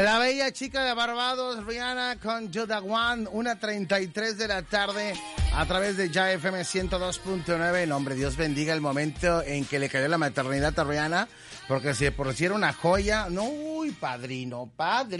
La bella chica de Barbados, Rihanna, con Judah One, 1:33 de la tarde, a través de Ya FM 102.9. No, hombre, Dios bendiga el momento en que le cayó la maternidad a Rihanna, porque si por si era una joya, no, uy, padrino.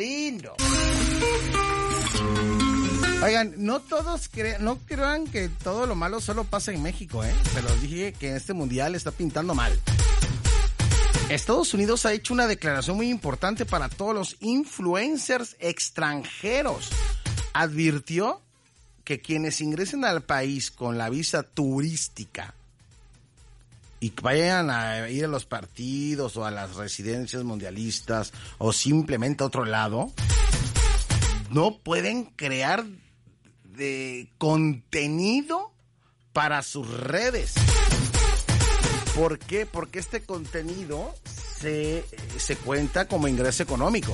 Oigan, no crean que todo lo malo solo pasa en México, Se los dije que en este mundial está pintando mal. Estados Unidos ha hecho una declaración muy importante para todos los influencers extranjeros. Advirtió que quienes ingresen al país con la visa turística y vayan a ir a los partidos o a las residencias mundialistas o simplemente a otro lado, no pueden crear de contenido para sus redes. ¿Por qué? Porque este contenido se cuenta como ingreso económico.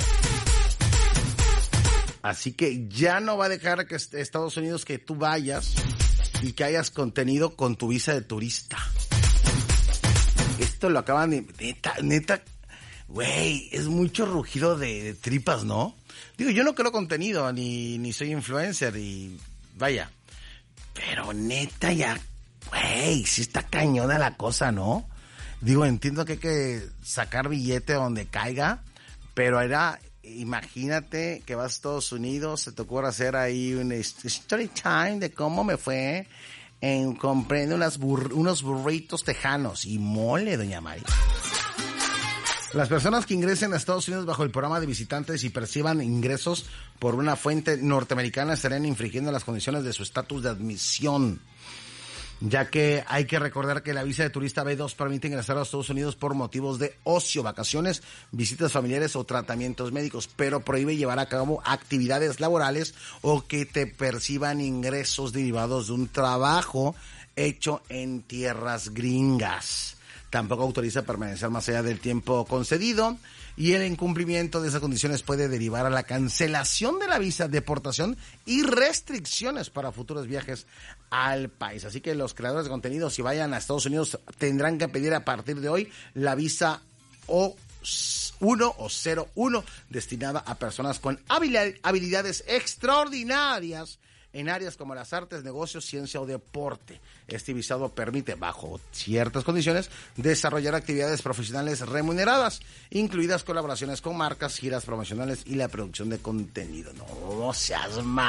Así que ya no va a dejar que Estados Unidos que tú vayas y que hayas contenido con tu visa de turista. Esto lo acaban de... Neta, güey, es mucho rugido de tripas, ¿no? Digo, yo no creo contenido, ni soy influencer, y vaya. Pero neta ya... Güey, sí está cañona la cosa, ¿no? Digo, entiendo que hay que sacar billete donde caiga, pero imagínate que vas a Estados Unidos, se te ocurre hacer ahí un story time de cómo me fue comprando unos burritos tejanos y mole, doña Mari. Las personas que ingresen a Estados Unidos bajo el programa de visitantes y perciban ingresos por una fuente norteamericana estarán infringiendo las condiciones de su estatus de admisión, ya que hay que recordar que la visa de turista B2 permite ingresar a Estados Unidos por motivos de ocio, vacaciones, visitas familiares o tratamientos médicos, pero prohíbe llevar a cabo actividades laborales o que te perciban ingresos derivados de un trabajo hecho en tierras gringas. Tampoco autoriza permanecer más allá del tiempo concedido, y el incumplimiento de esas condiciones puede derivar a la cancelación de la visa, deportación y restricciones para futuros viajes al país. Así que los creadores de contenido, si vayan a Estados Unidos, tendrán que pedir a partir de hoy la visa O1 o 01 destinada a personas con habilidades extraordinarias en áreas como las artes, negocios, ciencia o deporte. Este visado permite, bajo ciertas condiciones, desarrollar actividades profesionales remuneradas, incluidas colaboraciones con marcas, giras promocionales y la producción de contenido. No seas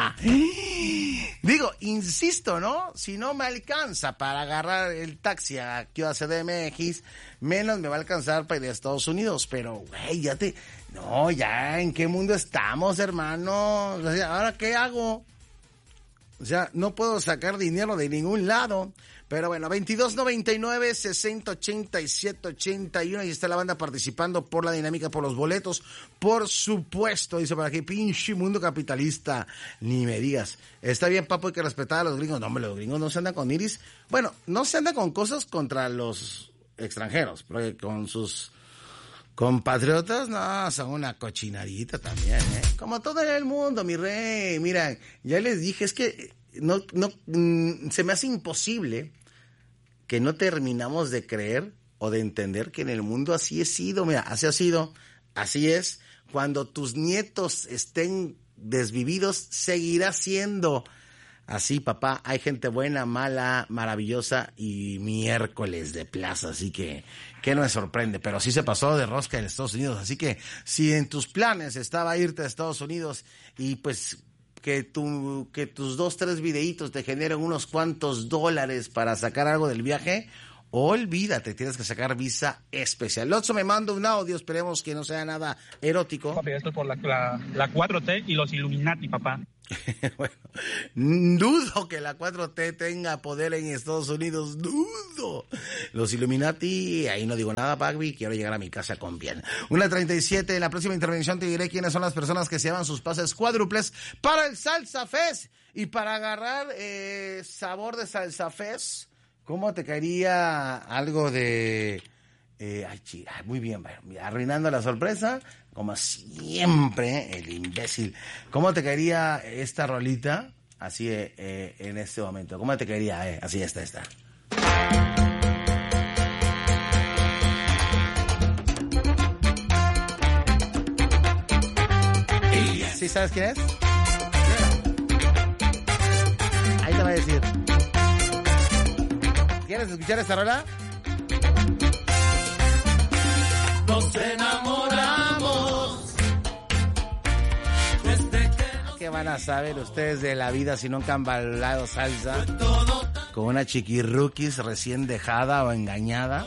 Digo, insisto, ¿no? Si no me alcanza para agarrar el taxi aquí a CDMX, menos me va a alcanzar para ir a Estados Unidos. Pero, güey, ya, ¿en qué mundo estamos, hermano? O sea, ¿ahora qué hago? O sea, no puedo sacar dinero de ningún lado. Pero bueno, 2299-6087-81. Y está la banda participando por la dinámica, por los boletos. Por supuesto, dice por aquí, pinche mundo capitalista. Ni me digas. Está bien, papo, hay que respetar a los gringos. No, hombre, los gringos no se andan con iris. Bueno, no se andan con cosas contra los extranjeros. Porque con sus compatriotas, no, son una cochinadita también, Como todo en el mundo, mi rey. Mira, ya les dije, es que no, se me hace imposible que no terminamos de creer o de entender que en el mundo así he sido. Mira, así ha sido, así es. Cuando tus nietos estén desvividos, seguirá siendo así, papá. Hay gente buena, mala, maravillosa y miércoles de plaza, así que no me sorprende, pero sí se pasó de rosca en Estados Unidos. Así que si en tus planes estaba irte a Estados Unidos y pues que tus 2-3 videitos te generen unos cuantos dólares para sacar algo del viaje, olvídate, tienes que sacar visa especial. Lotso me manda un audio, esperemos que no sea nada erótico. Papi, esto es por la 4T y los Illuminati, papá. Bueno, dudo que la 4T tenga poder en Estados Unidos, dudo. Los Illuminati, ahí no digo nada, Pagby, quiero llegar a mi casa con bien. 1:37, en la próxima intervención te diré quiénes son las personas que se llevan sus pases cuádruples para el Salsa Fest. Y para agarrar sabor de Salsa Fest, ¿cómo te caería algo de... muy bien, arruinando la sorpresa, como siempre, el imbécil. ¿Cómo te caería esta rolita? Así en este momento. ¿Cómo te caería? Así está. ¿Sí sabes quién es? Ahí te va a decir. ¿Quieres escuchar esta rola? Nos enamoramos. ¿Qué van a saber ustedes de la vida si nunca han bailado salsa con una chiquirruquis recién dejada o engañada?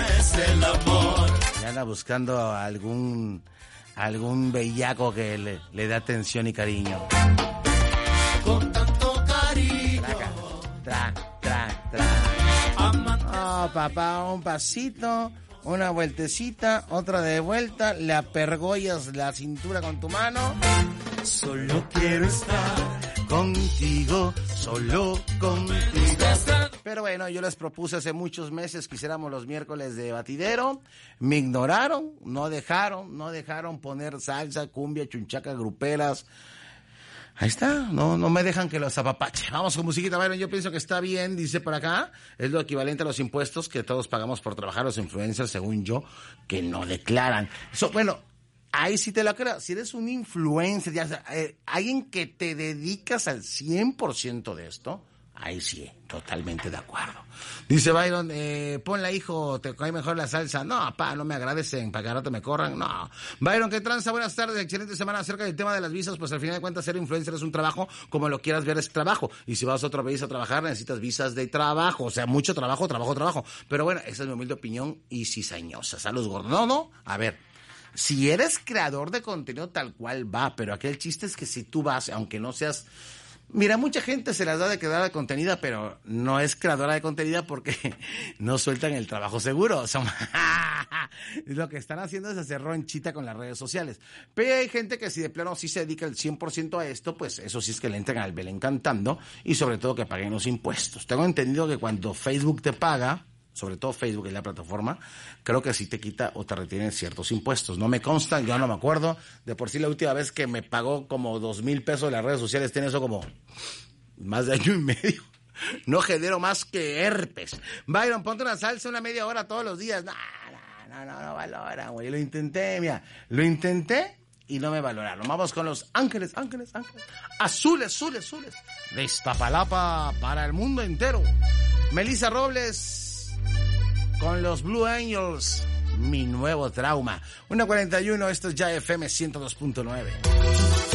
Y anda buscando algún bellaco que le dé atención y cariño. Con tanto cariño. Tra. Oh, papá, un pasito, una vueltecita, otra de vuelta, le apergollas la cintura con tu mano. Solo quiero estar contigo, solo contigo. Pero bueno, yo les propuse hace muchos meses que hiciéramos los miércoles de batidero. Me ignoraron, no dejaron poner salsa, cumbia, chunchaca, gruperas. Ahí está, no me dejan que los apapache. Vamos con musiquita, Byron, yo pienso que está bien, dice por acá. Es lo equivalente a los impuestos que todos pagamos por trabajar, los influencers, según yo, que no declaran. Bueno, ahí sí te lo creo. Si eres un influencer, ya alguien que te dedicas al 100% de esto, ahí sí, totalmente de acuerdo. Dice Byron, ponla, hijo, te cae mejor la salsa. No, papá, no me agradecen, para que ahora te me corran. No. Byron, ¿qué tranza? Buenas tardes, excelente semana. Acerca del tema de las visas, pues al final de cuentas ser influencer es un trabajo, como lo quieras ver es trabajo. Y si vas a otro país a trabajar, necesitas visas de trabajo. O sea, mucho trabajo. Pero bueno, esa es mi humilde opinión y cizañosa. Saludos, gordo. No, a ver. Si eres creador de contenido tal cual va, pero aquel chiste es que si tú vas, aunque no seas... Mira, mucha gente se las da de creadora de contenido, pero no es creadora de contenido porque no sueltan el trabajo seguro. Lo que están haciendo es hacer ronchita con las redes sociales. Pero hay gente que si de plano sí se dedica el 100% a esto, pues eso sí es que le entran al Belén cantando y sobre todo que paguen los impuestos. Tengo entendido que cuando Facebook te paga, sobre todo Facebook es la plataforma, creo que sí te quita o te retiene ciertos impuestos. No me consta, yo no me acuerdo. De por sí la última vez que me pagó como 2,000 pesos de las redes sociales, tiene eso como más de año y medio. No genero más que herpes. Byron, ponte una salsa una media hora todos los días. No valora, güey. Lo intenté y no me valoraron. Vamos con los ángeles. Azules. De Iztapalapa para el mundo entero. Melissa Robles con los Blue Angels, mi nuevo trauma. 1:41, esto es ya FM 102.9.